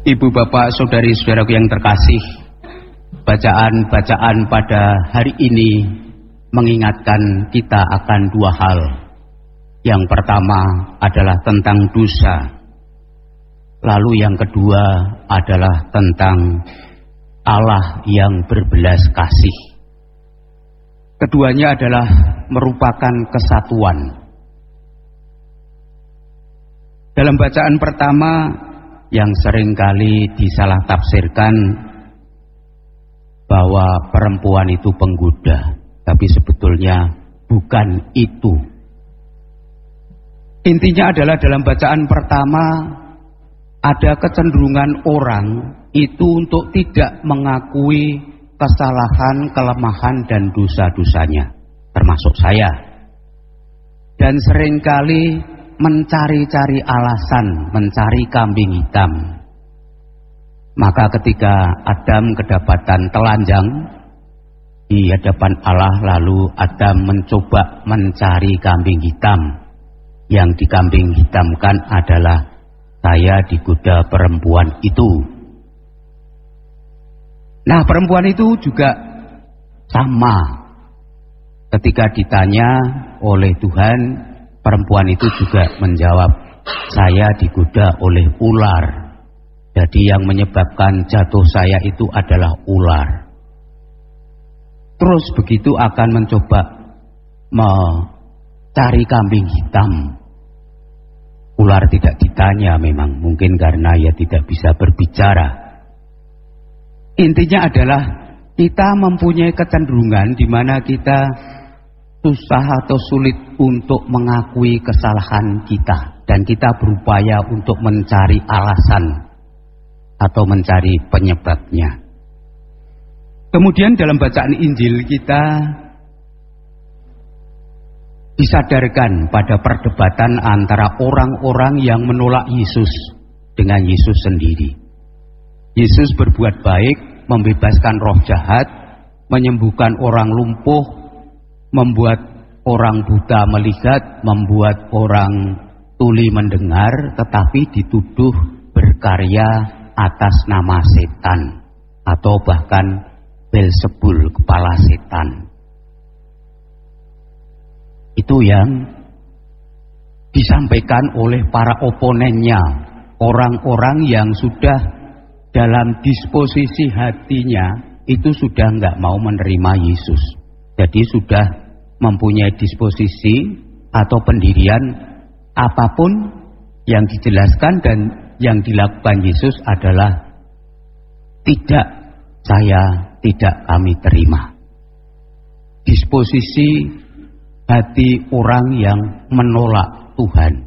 Ibu bapak saudari-saudaraku yang terkasih, bacaan-bacaan pada hari ini mengingatkan kita akan dua hal. Yang pertama adalah tentang dosa, lalu yang kedua adalah tentang Allah yang berbelas kasih. Keduanya adalah merupakan kesatuan. Dalam bacaan pertama yang seringkali disalah tafsirkan bahwa perempuan itu penggoda, tapi sebetulnya bukan itu. Intinya adalah dalam bacaan pertama ada kecenderungan orang itu untuk tidak mengakui kesalahan, kelemahan dan dosa-dosanya, termasuk saya. Dan seringkali mencari-cari alasan, mencari kambing hitam. Maka ketika Adam kedapatan telanjang di hadapan Allah, lalu Adam mencoba mencari kambing hitam. Yang dikambing hitamkan adalah saya digoda perempuan itu. Nah, perempuan itu juga sama. Ketika ditanya oleh Tuhan, perempuan itu juga menjawab, saya digoda oleh ular. Jadi yang menyebabkan jatuh saya itu adalah ular. Terus begitu akan mencoba mencari kambing hitam. Ular tidak ditanya memang, mungkin karena ia tidak bisa berbicara. Intinya adalah kita mempunyai kecenderungan di mana kita susah atau sulit untuk mengakui kesalahan kita, dan kita berupaya untuk mencari alasan atau mencari penyebabnya. Kemudian dalam bacaan Injil kita disadarkan pada perdebatan antara orang-orang yang menolak Yesus dengan Yesus sendiri. Yesus berbuat baik, membebaskan roh jahat, menyembuhkan orang lumpuh, membuat orang buta melihat, membuat orang tuli mendengar, tetapi dituduh berkarya atas nama setan atau bahkan Belzebul, kepala setan. Itu yang disampaikan oleh para oponennya, orang-orang yang sudah dalam disposisi hatinya itu sudah enggak mau menerima Yesus. Jadi sudah mempunyai disposisi atau pendirian apapun yang dijelaskan dan yang dilakukan Yesus adalah tidak, saya tidak kami terima. Disposisi hati orang yang menolak Tuhan.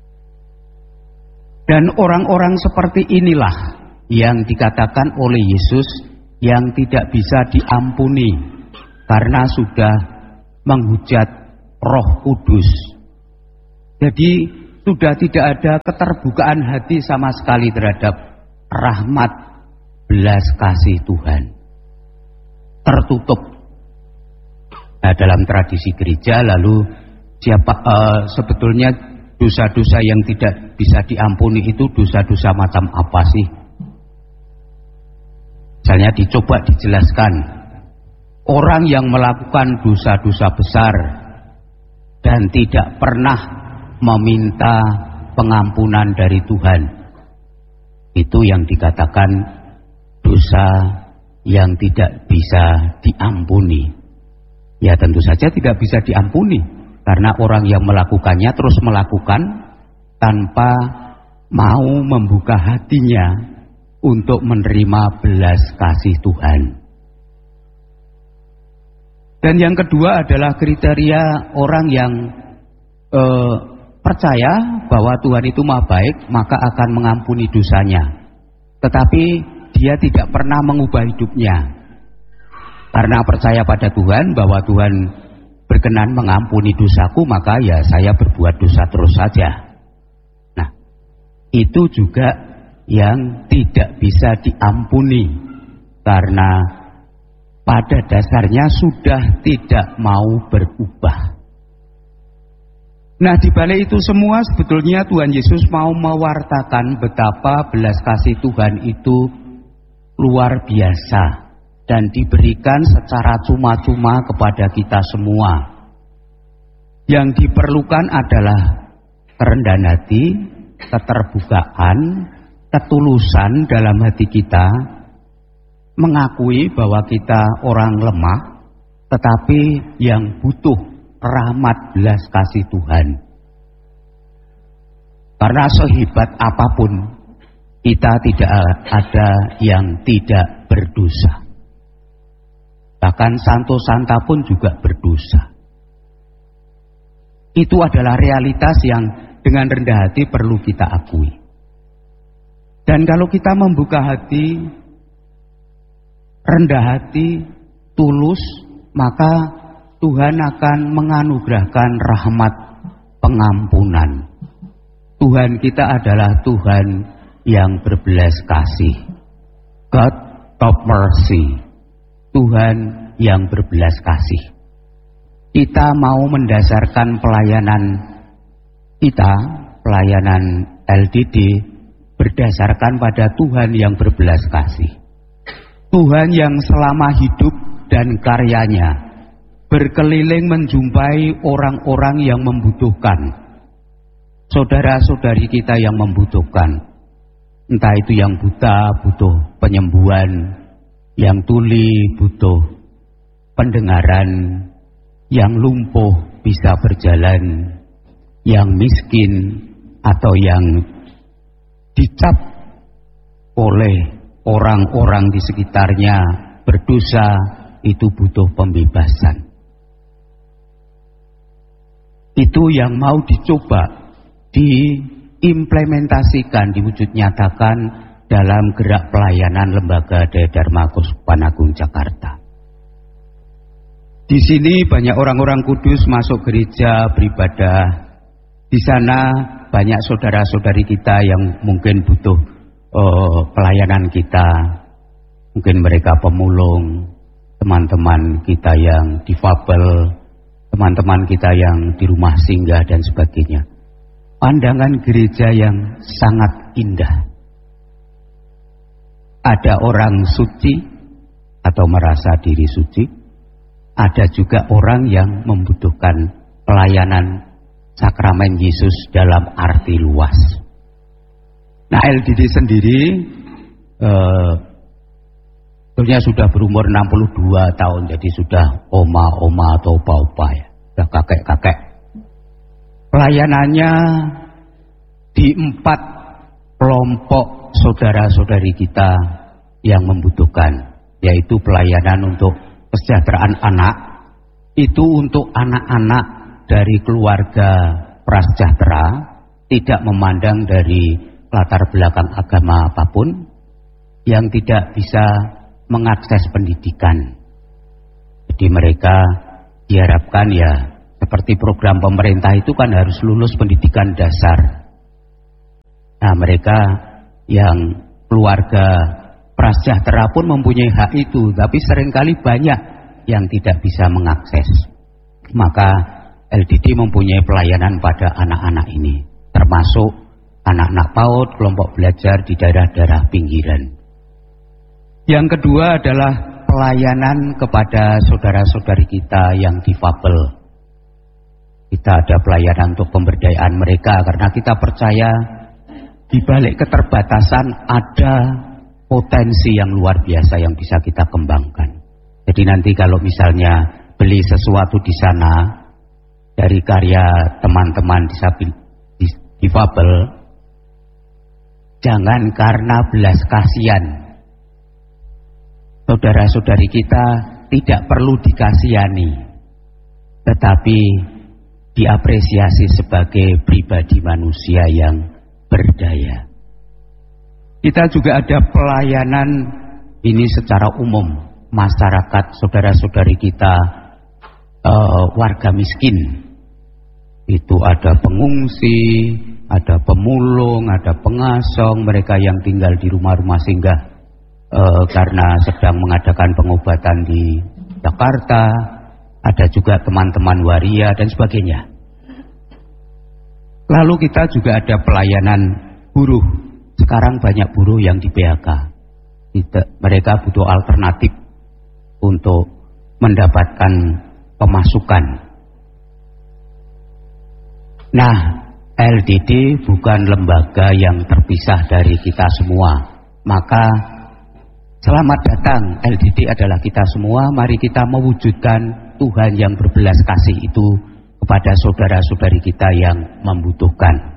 Dan orang-orang seperti inilah yang dikatakan oleh Yesus yang tidak bisa diampuni karena sudah menghujat Roh Kudus. Jadi sudah tidak ada keterbukaan hati sama sekali terhadap rahmat belas kasih Tuhan. Tertutup. Nah, dalam tradisi gereja lalu sebetulnya dosa-dosa yang tidak bisa diampuni itu dosa-dosa macam apa sih? Misalnya dicoba dijelaskan, orang yang melakukan dosa-dosa besar dan tidak pernah meminta pengampunan dari Tuhan, itu yang dikatakan dosa yang tidak bisa diampuni. Ya tentu saja tidak bisa diampuni, karena orang yang melakukannya terus melakukan tanpa mau membuka hatinya untuk menerima belas kasih Tuhan. Dan yang kedua adalah kriteria orang yang percaya bahwa Tuhan itu Maha Baik, maka akan mengampuni dosanya. Tetapi dia tidak pernah mengubah hidupnya. Karena percaya pada Tuhan, bahwa Tuhan berkenan mengampuni dosaku, maka ya saya berbuat dosa terus saja. Nah, itu juga yang tidak bisa diampuni karena pada dasarnya sudah tidak mau berubah. Nah, di balik itu semua sebetulnya Tuhan Yesus mau mewartakan betapa belas kasih Tuhan itu luar biasa dan diberikan secara cuma-cuma kepada kita semua. Yang diperlukan adalah kerendahan hati, keterbukaan, ketulusan dalam hati kita, mengakui bahwa kita orang lemah, tetapi yang butuh rahmat belas kasih Tuhan. Karena sehebat apapun, kita tidak ada yang tidak berdosa. Bahkan Santo Santa pun juga berdosa. Itu adalah realitas yang dengan rendah hati perlu kita akui. Dan kalau kita membuka hati, rendah hati, tulus, maka Tuhan akan menganugerahkan rahmat pengampunan. Tuhan kita adalah Tuhan yang berbelas kasih. God of mercy. Tuhan yang berbelas kasih. Kita mau mendasarkan pelayanan kita, pelayanan LDD, berdasarkan pada Tuhan yang berbelas kasih. Tuhan yang selama hidup dan karyanya berkeliling menjumpai orang-orang yang membutuhkan, saudara-saudari kita yang membutuhkan, entah itu yang buta butuh penyembuhan, yang tuli butuh pendengaran, yang lumpuh bisa berjalan, yang miskin atau yang dicap oleh orang-orang di sekitarnya berdosa, itu butuh pembebasan. Itu yang mau dicoba diimplementasikan, diwujud nyatakan dalam gerak pelayanan Lembaga Daya Dharma Keuskupan Agung Jakarta. Di sini banyak orang-orang kudus masuk gereja beribadah. Di sana banyak saudara-saudari kita yang mungkin butuh pelayanan kita. Mungkin mereka pemulung, teman-teman kita yang difabel, teman-teman kita yang di rumah singgah dan sebagainya. Pandangan gereja yang sangat indah. Ada orang suci atau merasa diri suci. Ada juga orang yang membutuhkan pelayanan sakramen Yesus dalam arti luas. Nah, LDD sendiri sebetulnya sudah berumur 62 tahun, jadi sudah oma-oma atau opa-opa ya, sudah kakek-kakek. Pelayanannya di 4 kelompok saudara-saudari kita yang membutuhkan, yaitu pelayanan untuk kesejahteraan anak, itu untuk anak-anak dari keluarga prasejahtera, tidak memandang dari latar belakang agama apapun, yang tidak bisa mengakses pendidikan. Jadi mereka diharapkan ya seperti program pemerintah itu kan harus lulus pendidikan dasar. Nah, mereka yang keluarga prasejahtera pun mempunyai hak itu, tapi seringkali banyak yang tidak bisa mengakses. Maka LDD mempunyai pelayanan pada anak-anak ini, termasuk anak-anak PAUD, kelompok belajar di daerah-daerah pinggiran. Yang kedua adalah pelayanan kepada saudara-saudari kita yang difabel. Kita ada pelayanan untuk pemberdayaan mereka, karena kita percaya di balik keterbatasan ada potensi yang luar biasa yang bisa kita kembangkan. Jadi nanti kalau misalnya beli sesuatu di sana dari karya teman-teman difabel, jangan karena belas kasihan. Saudara-saudari kita tidak perlu dikasihani, tetapi diapresiasi sebagai pribadi manusia yang berdaya. Kita juga ada pelayanan ini secara umum, masyarakat saudara-saudari kita warga miskin. Itu ada pengungsi, ada pemulung, ada pengasong, mereka yang tinggal di rumah-rumah singgah karena sedang mengadakan pengobatan di Jakarta. Ada juga teman-teman waria dan sebagainya. Lalu kita juga ada pelayanan buruh. Sekarang banyak buruh yang di PHK. Mereka butuh alternatif untuk mendapatkan pemasukan. Nah, LDD bukan lembaga yang terpisah dari kita semua. Maka selamat datang, LDD adalah kita semua. Mari kita mewujudkan Tuhan yang berbelas kasih itu kepada saudara-saudari kita yang membutuhkan.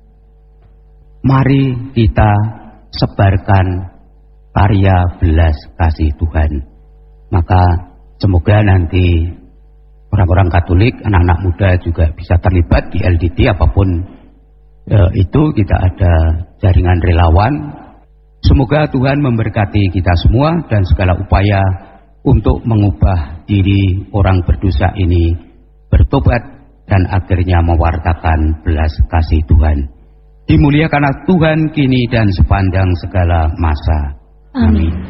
Mari kita sebarkan karya belas kasih Tuhan. Maka semoga nanti orang-orang Katolik, anak-anak muda juga bisa terlibat di LDD apapun itu. Kita ada jaringan relawan. Semoga Tuhan memberkati kita semua dan segala upaya untuk mengubah diri orang berdosa ini bertobat dan akhirnya mewartakan belas kasih Tuhan. Dimuliakanlah Tuhan kini dan sepanjang segala masa. Amin.